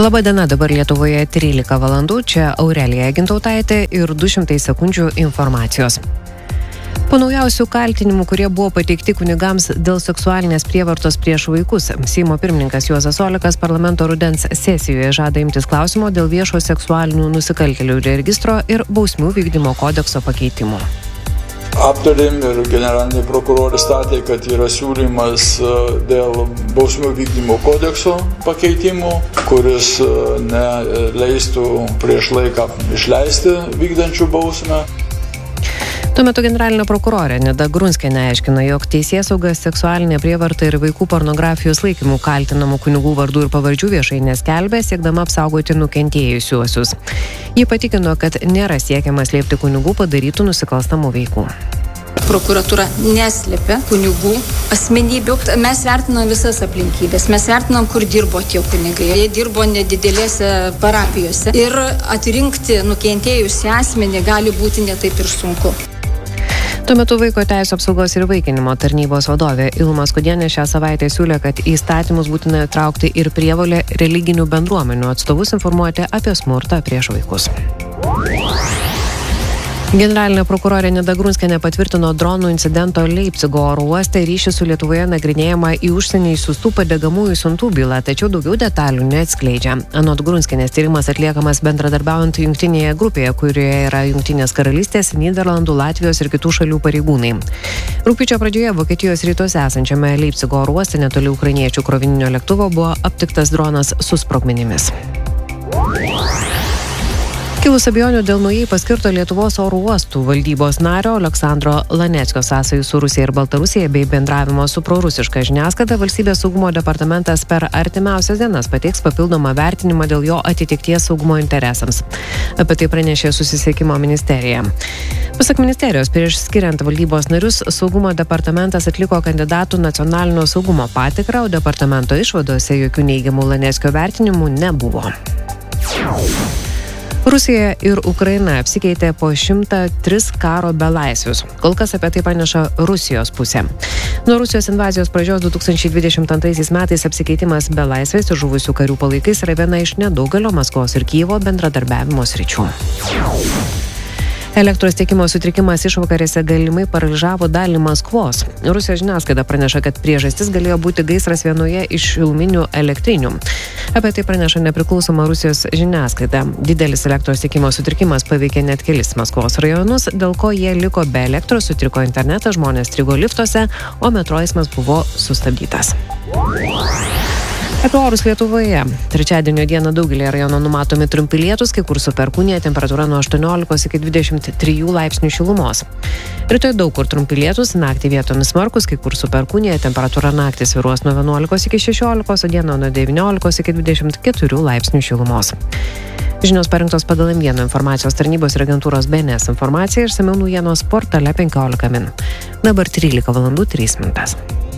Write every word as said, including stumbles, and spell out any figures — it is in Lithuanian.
Labadiena, dabar Lietuvoje trylika valandų, čia Aurelija Gintautaitė ir du šimtai sekundžių informacijos. Po naujausių kaltinimų, kurie buvo pateikti kunigams dėl seksualinės prievartos prieš vaikus, Seimo pirmininkas Juozas Olekas parlamento rudens sesijoje žada imtis klausimo dėl viešo seksualinių nusikaltėlių registro ir bausmių vykdymo kodekso pakeitimų. Aptarėm ir generalinė prokurorė statė, kad yra siūlymas dėl bausmių vykdymo kodekso pakeitimų, kuris neleistų prieš laiką išleisti vykdančių bausmę. Tuo metu generalinė prokurorė Nida Grunskienė aiškina, jog teisėsauga seksualinė prievarta ir vaikų pornografijos laikymų kaltinamų kunigų vardų ir pavardžių viešai neskelbė, siekdama apsaugoti nukentėjusiuosius. Ji patikino, kad nėra siekiama slėpti kunigų padarytų nusikalstamų veikų. Prokuratūra neslėpia kunigų asmenybių. Mes vertinam visas aplinkybės. Mes vertinam, kur dirbo tie kunigai. Jie dirbo nedidelėse parapijose. Ir atrinkti nukentėjusią asmenį gali būti netaip ir sunku. Tuo metu Vaiko teisių apsaugos ir įvaikinimo tarnybos vadovė Ilma Skudienė šią savaitę siūlė, kad į įstatymus būtina traukti ir prievolę religinių bendruomenių atstovus informuoti apie smurtą prieš vaikus. Generalinė prokurorė Nida Grunskienė patvirtino dronų incidento Leipcigo oro uoste ryšį su Lietuvoje nagrinėjama į užsienį išsiųstų padegamųjų siuntų bylą, tačiau daugiau detalių neatskleidžia. Anot Grunskienės tyrimas atliekamas bendradarbiaujant jungtinėje grupėje, kurioje yra Jungtinės karalystės, Nyderlandų, Latvijos ir kitų šalių pareigūnai. Rugpjūčio pradžioje Vokietijos rytuose esančiame Leipcigo oro uoste netoli ukrainiečių krovininio lėktuvo buvo aptiktas dronas su sprogmenimis. Kilus abejonių dėl naujai paskirto Lietuvos oro uostų valdybos nario Aleksandro Laneckio sąsajų su Rusija ir Baltarusija bei bendravimo su prorusiška žiniasklaida, Valstybės saugumo departamentas per artimiausias dienas pateiks papildomą vertinimą dėl jo atitikties saugumo interesams. Apie tai pranešė Susisiekimo ministerija. Pasak ministerijos, prieš skiriant valdybos narius, saugumo departamentas atliko kandidatų nacionalinio saugumo patikrą, o departamento išvadose jokių neigiamų Laneckio vertinimų nebuvo. Rusija ir Ukraina apsikeitė po šimtą tris karo belaisvius. Kol kas apie tai praneša Rusijos pusė. Nuo Rusijos invazijos pradžios du tūkstančiai dvidešimt antraisiais metais apsikeitimas belaisviais ir žuvusių karių palaikais yra viena iš nedaugelio Maskvos ir Kijevo bendradarbiavimo sričių. Elektros tiekimo sutrikimas išvakarėse galimai paralyžavo dalį Maskvos. Rusijos žiniasklaida praneša, kad priežastis galėjo būti gaisras vienoje iš šiluminių elektrinių. Apie tai praneša nepriklausoma Rusijos žiniasklaida. Didelis elektros tiekimo sutrikimas paveikė net kelis Maskvos rajonus, dėl ko jie liko be elektros, sutriko internetas, žmonės strigo liftuose, o metro eismas buvo sustabdytas. Apie orus Lietuvoje. Trečiadienio dieną daugelį rajonų numatomi trumpi lietūs, kai kur su perkūnija, temperatūra nuo aštuoniolikos iki dvidešimt trijų laipsnių šilumos. Rytoj daug kur trumpi lietūs, naktį vietomis smarkus, kai kur su perkūnija, temperatūra naktį svyruos nuo vienuolikos iki šešiolikos, o dieną nuo devyniolikos iki dvidešimt keturių laipsnių šilumos. Žinios parinktos pagal M vienas informacijos tarnybos ir agentūros B N S informaciją, išsamiau naujienos portale penkiolika min. Dabar trylika valandų trys minutės.